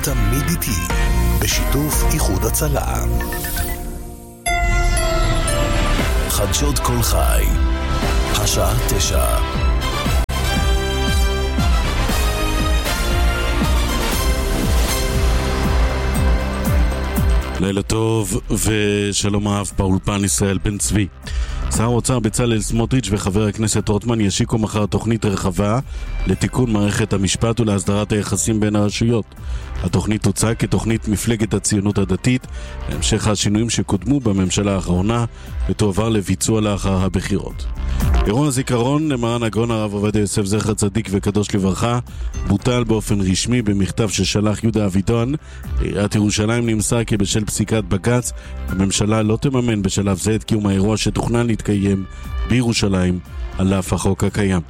תמיד איתי, בשיתוף איחוד הצלה. חדשות כל חי, השעה 9. לילה טוב ושלום אהב באולפן ישראל בן צבי. שר האוצר בצלאל סמוטריץ' וחבר הכנסת רוטמן ישיקו מחר תוכנית רחבה לתיקון מערכת המשפט ולהסדרת היחסים בין הרשויות. התוכנית תוצג כתוכנית מפלגת הציונות הדתית להמשך השינויים שקודמו בממשלה האחרונה ותועבר לביצוע לאחר הבחירות. אירוע הזיכרון למרן הגאון הרב עובדיה יוסף זכר צדיק וקדוש לברכה בוטל באופן רשמי. במכתב ששלח יהודה אבידון לעיריית ירושלים נמסר כי בשל פסיקת בג"ץ הממשלה לא תממן בשלב זה את קיום האירוע שתוכנן להתקיים בירושלים על אף החוק הקיים.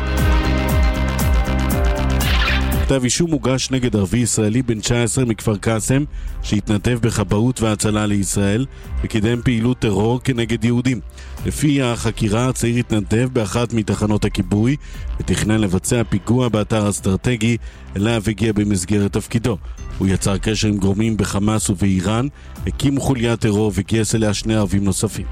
כתב אישום מוגש נגד ערבי ישראלי בן 19 מכפר קאסם שהתנדב בכבאות והצלה לישראל וקידם פעילות טרור כנגד יהודים. לפי החקירה הצעיר התנדב באחת מתחנות הכיבוי ותכנן לבצע פיגוע באתר אסטרטגי אליו הגיע במסגרת תפקידו. הוא יצר קשר עם גורמים בחמאס ובאיראן, הקים חוליית טרור וגייס אליה 2 ערבים נוספים.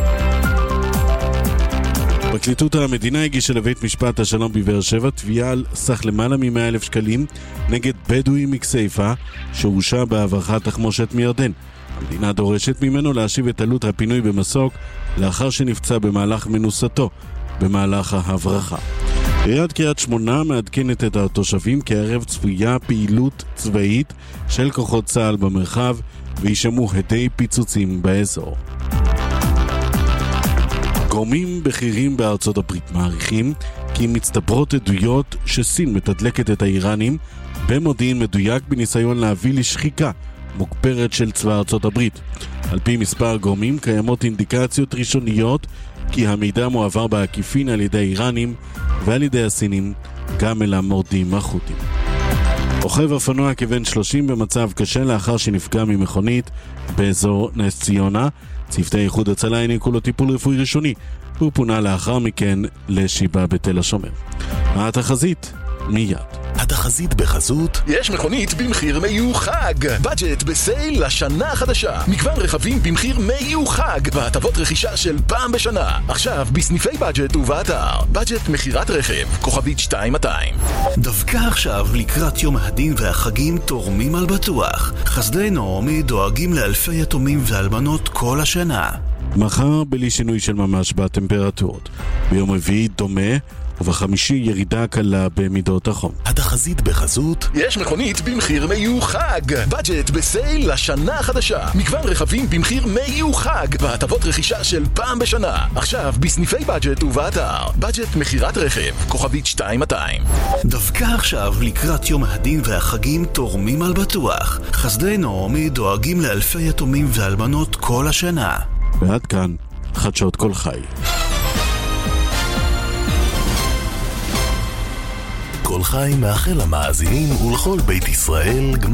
פרקליטות המדינה הגישה לבית משפט השלום בבאר שבע תביעה על סך למעלה מ100,000 שקלים נגד בדואי מכסייפה שהורשע בהברחת תחמושת מירדן. המדינה דורשת ממנו להשיב את עלות הפינוי במסוק לאחר שנפצע במהלך מנוסתו במהלך ההברחה. עיריית קריית שמונה מעדכנת את התושבים כי הערב צפויה פעילות צבאית של כוחות צה"ל במרחב וישמעו הדי פיצוצים באזור. גורמים בכירים בארצות הברית מעריכים כי מצטברות עדויות שסין מתדלקת את האיראנים במודיעין מדויק בניסיון להביא לשחיקה מוגברת של צבא ארצות הברית. על פי מספר גורמים קיימות אינדיקציות ראשוניות כי המידע מועבר בעקיפין על ידי האיראנים ועל ידי הסינים גם אל המורדים החות'ים. רוכב אופנוע כבן 30 במצב קשה לאחר שנפגע ממכונית באזור נס ציונה. צוותי איחוד הצלה העניקו לו טיפול רפואי ראשוני והוא פונה לאחר מכן לשיבא בתל השומר. התחזית מיד. התחזית בחזות יש מכונית במחיר מיוחד, בדג'ט בסייל לשנה החדשה, מגוון רכבים במחיר מיוחד והטבות רכישה של פעם בשנה. עכשיו בסניפי בדג'ט ובאתר בדג'ט מחירת רכב כוכבית 2200. דווקא עכשיו לקראת יום הדין והחגים תורמים על בטוח. חסדי נעמי דואגים לאלפי יתומים ואלמנות כל השנה. מחר בלי שינוי של ממש בטמפרטורות, ביום רביעי דומה ובחמישי ירידה קלה במידות החום. התחזית בחזות יש מכונית במחיר מיוחד, בדג'ט בסייל לשנה החדשה, מגוון רכבים במחיר מיוחד והטבות רכישה של פעם בשנה. עכשיו בסניפי בדג'ט ובאתר בדג'ט מחירת רכב כוכבית 2200. דווקא עכשיו לקראת יום הדין והחגים תורמים על בטוח. חסדי נעמי דואגים לאלפי יתומים ואלמנות כל השנה. ועד כאן חדשות כל חי. כל חי מאחל למאזינים ולכל בית ישראל